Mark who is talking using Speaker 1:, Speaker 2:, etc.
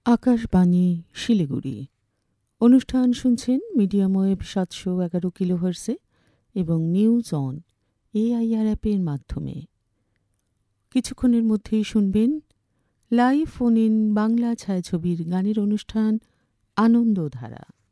Speaker 1: আকাশবাণী শিলিগুড়ি। অনুষ্ঠান শুনছেন medium wave 711 কিলোহার্টজে এবং নিউজ অন এআইআর অ্যাপের মাধ্যমে। কিছুক্ষণের মধ্যেই শুনবেন লাইভ ফোন ইন বাংলা ছায়াছবির গানের অনুষ্ঠান আনন্দধারা।